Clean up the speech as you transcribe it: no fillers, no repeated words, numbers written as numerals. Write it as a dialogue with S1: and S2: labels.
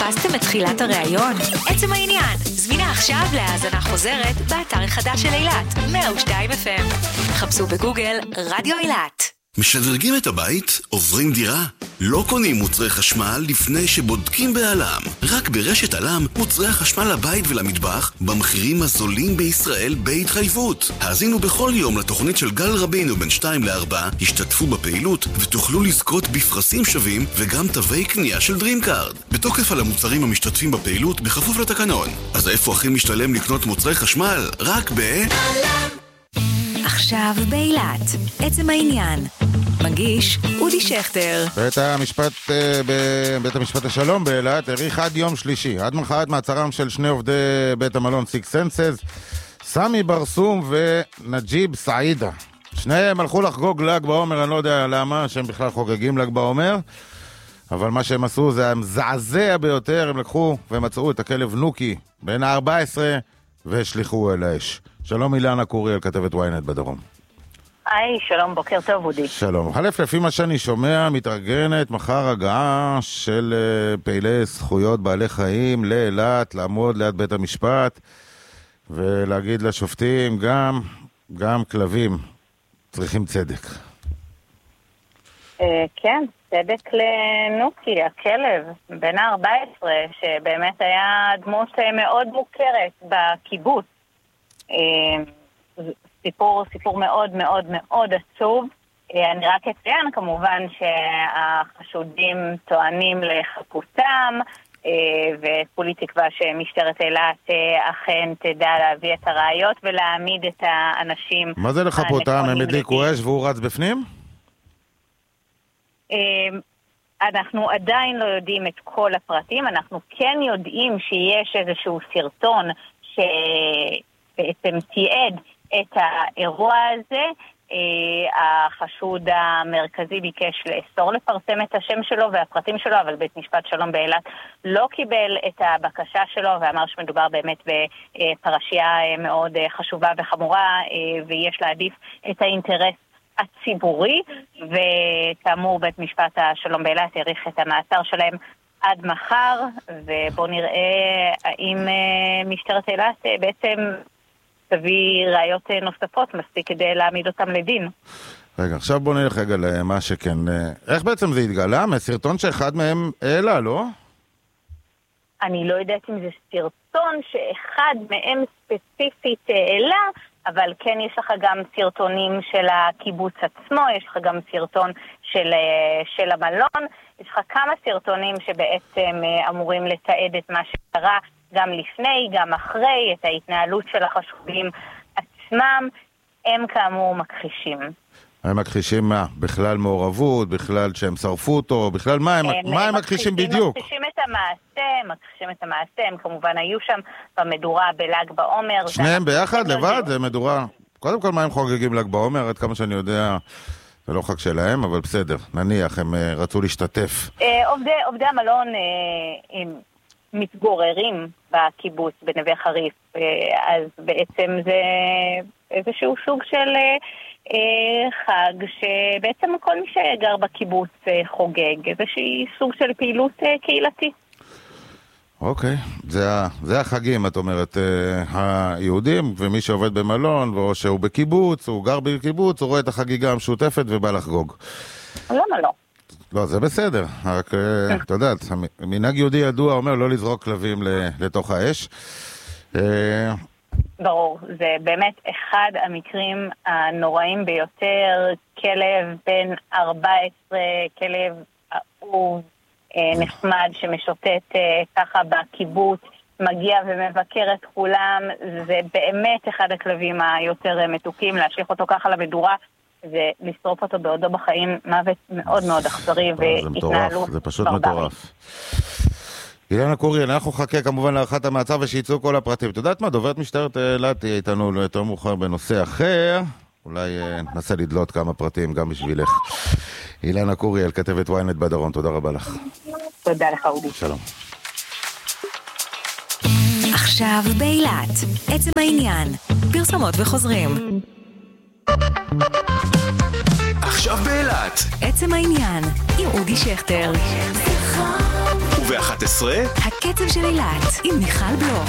S1: פספסתם את תחילת הראיון? עצם העניין, זמינה עכשיו להאזנה חוזרת באתר החדש של אילת, 102 FM. חפשו בגוגל רדיו אילת.
S2: משדרגים את הבית? עוברים דירה? לא קונים מוצרי חשמל לפני שבודקים בעלם. רק ברשת עלם מוצרי החשמל לבית ולמטבח במחירים הזולים בישראל בהתחייבות. האזינו בכל יום לתוכנית של גל רבינו בין 2 ל-4, השתתפו בפעילות ותוכלו לזכות בפרסים שווים וגם תווי קנייה של דרימקארד. בתוקף על המוצרים המשתתפים בפעילות בכפוף לתקנון. אז איפה הכי משתלם לקנות מוצרי חשמל? רק בעלם.
S1: עכשיו באילת, עצם העניין. מגיש אודי שכטר.
S3: בית המשפט השלום באילת האריך עד יום שלישי, עד מחר את מעצרם של שני עובדי בית המלון סיקס סנסס, סמי ברסום ונג'יב סעידה. שניהם הלכו לחגוג ל"ג בעומר, אני לא יודע למה שהם בכלל חוגגים ל"ג בעומר, אבל מה שהם עשו זה המזעזע ביותר. הם לקחו ומצאו את הכלב נוקי בן ה-14 והשליחו אל האש. שלום אילנה קוריאל, כתבת ynet בדרום.
S4: היי, שלום, בוקר טוב אודי.
S3: שלום. לפי מה שאני שומע, מתארגנת מחר הגעה של פעילי זכויות בעלי חיים לאילת, לעמוד ליד בית המשפט ולהגיד לשופטים, גם כלבים צריכים צדק.
S4: כן, צדק לנוקי, הכלב, בן ה-14, שבאמת היה דמות מאוד מוכרת בקיבוץ. סיפור מאוד מאוד מאוד עצוב. אני רק אציין כמובן שהחשודים טוענים לחפותם, וכולי תקווה שמשטרת אילת אכן תדע להביא את הראיות ולהעמיד את האנשים.
S3: מה זה לחפותם? הם הדליקו אש והוא רץ בפנים?
S4: אנחנו עדיין לא יודעים את כל הפרטים. אנחנו כן יודעים שיש איזשהו סרטון שבעצם תיעד את האירוע הזה. החשוד המרכזי ביקש לאסור לפרסם את השם שלו והפרטים שלו, אבל בית משפט שלום באילת לא קיבל את הבקשה שלו ואמר שמדובר באמת בפרשייה מאוד חשובה וחמורה, ויש להעדיף את האינטרס הציבורי, וכאמור בית משפט השלום באילת יאריך את המעצר שלהם עד מחר, ובוא נראה האם משטרת אילת בעצם תביא ראיות נוספות מספיק כדי להעמיד אותם לדין.
S3: רגע, עכשיו בוא נלך רגע למה שכן. איך בעצם זה התגלה? מהסרטון שאחד מהם העלה, לא?
S4: אני לא יודעת אם זה סרטון שאחד מהם ספציפית העלה, אבל כן יש לך גם סרטונים של הקיבוץ עצמו, יש לך גם סרטון של המלון, יש לך כמה סרטונים שבעצם אמורים לתעד את מה שקרה, גם לפני, גם אחרי, את ההתנהלות של החשודים עצמם. הם כאמור מכחישים.
S3: הם מכחישים מה? בכלל מעורבות, בכלל שהם שרפו אותו, בכלל מה הם מכחישים בדיוק?
S4: מכחישים את המעשה, הם כמובן היו שם במדורה בל"ג בעומר.
S3: שניהם ביחד, לבד? זה מדורה. קודם כל מה הם חוגגים ל"ג בעומר? עד כמה שאני יודע, זה לא חג שלהם, אבל בסדר, נניח, הם רצו להשתתף.
S4: עובדי המלון מתגוררים בקיבוץ בנווה חריף, אז בעצם זה איזשהו סוג של חג שבעצם כל מי שגר בקיבוץ חוגג, איזשהו סוג של פעילות קהילתית.
S3: אוקיי, זה החגים, את אומרת, היהודים, ומי שעובד במלון, או שהוא בקיבוץ, הוא גר בקיבוץ, הוא רואה את החגיגה המשותפת ובא לחגוג.
S4: למה לא?
S3: לא, זה בסדר, רק, אתה יודעת, מנהג יהודי ידוע אומר לא לזרוק כלבים לתוך האש.
S4: ברור, זה באמת אחד המקרים הנוראים ביותר. כלב בן 14, כלב אהוב, נחמד שמשוטט ככה בקיבוץ, מגיע ומבקר את כולם. זה באמת אחד הכלבים היותר מתוקים. להשליך אותו ככה למדורה ולשרוף אותו בעודו בחיים, מוות מאוד מאוד אכזרי והתנהלות.
S3: זה פשוט מטורף. אילנה קוריאל, אנחנו חכה כמובן להארכת המעצר ושיצאו כל הפרטים. אתה יודעת מה? דוברת משטרת אילת תהיה איתנו יותר מאוחר בנושא אחר. אולי נסה לדלות כמה פרטים גם בשבילך. אילנה קוריאל, כתבת ynet בדרום, תודה רבה לך.
S4: תודה לך אודי.
S3: שלום.
S1: עכשיו באילת, עצם העניין, פרסומות וחוזרים.
S5: עכשיו באילת.
S1: עצם העניין, עם אודי שכטר.
S5: וב-11
S1: הקצב של אילת, עם מיכל בלוך.